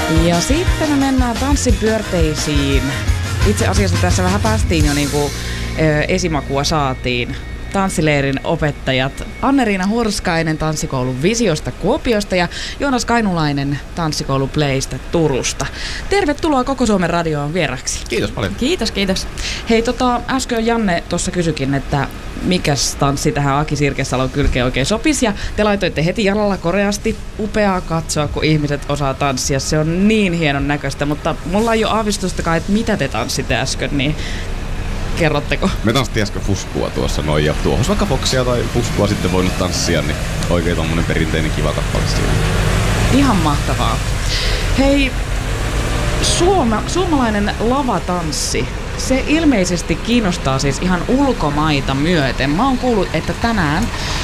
Ja sitten me mennään tanssipyörteisiin. Itse asiassa tässä vähän päästiin jo esimakua saatiin. Tanssileirin opettajat Anne-Riina Hurskainen tanssikoulun Visiosta Kuopiosta ja Joonas Kainulainen tanssikoulu Playsta Turusta. Tervetuloa Koko Suomen radioon vieraksi. Kiitos paljon. Kiitos. Hei, äsken Janne tuossa kysyikin, että mikäs tanssi tähän Aki Sirkesalon kylkeen oikein sopisi. Ja te laitoitte heti jalalla koreasti. Upeaa katsoa, kun ihmiset osaa tanssia. Se on niin hienon näköistä, mutta mulla ei ole aavistustakaan, että mitä te tanssitte äsken, niin kerrotteko? Me tanssittiin äsken fuskua tuossa noin, ja tuohon vaikka foksia tai fuskua sitten voinut tanssia, niin oikein tommonen perinteinen kiva kappale siinä. Ihan mahtavaa. Hei, suomalainen lavatanssi, se ilmeisesti kiinnostaa siis ihan ulkomaita myöten. Mä oon kuullut, että tänään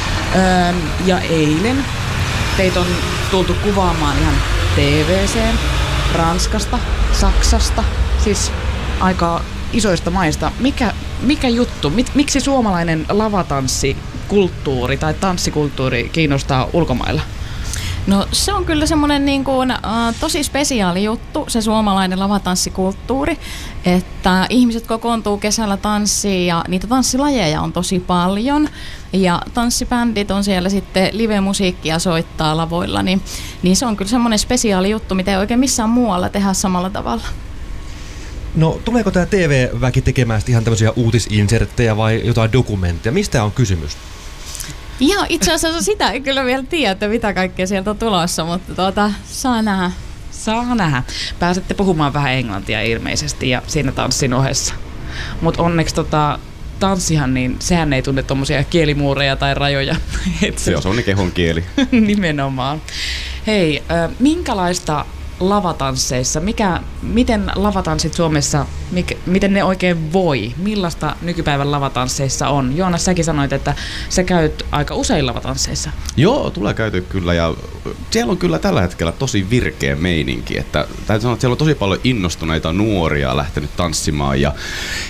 ja eilen teitä on tultu kuvaamaan ihan TV:seen Ranskasta, Saksasta, siis aika isoista maista. Mikä juttu? Miksi suomalainen lavatanssikulttuuri tai tanssikulttuuri kiinnostaa ulkomailla? No se on kyllä semmoinen tosi spesiaali juttu, se suomalainen lavatanssikulttuuri, että ihmiset kokoontuu kesällä tanssiin ja niitä tanssilajeja on tosi paljon ja tanssibändit on siellä sitten live-musiikkia soittaa lavoilla, niin se on kyllä semmoinen spesiaali juttu, mitä ei oikein missään muualla tehdä samalla tavalla. No, tuleeko tämä TV-väki tekemään ihan tämmöisiä uutisinserttejä vai jotain dokumentteja? Mistä on kysymys? Ja itse asiassa sitä ei kyllä vielä tiedä, mitä kaikkea sieltä on tulossa, mutta saa nähdä. Saa nähdä. Pääsette puhumaan vähän englantia ilmeisesti ja siinä tanssin ohessa. Mutta onneksi tanssihan, niin sehän ei tunne tommosia kielimuureja tai rajoja. Se on kehon kieli. Nimenomaan. Hei, minkälaista lavatansseissa, miten lavatanssit Suomessa, miten ne oikein voi? Millaista nykypäivän lavatansseissa on? Joonas, säkin sanoit, että sä käyt aika usein lavatansseissa. Joo, tulee käyty kyllä, ja siellä on kyllä tällä hetkellä tosi virkeä meininki, että täytyy sanoa, että siellä on tosi paljon innostuneita nuoria lähtenyt tanssimaan, ja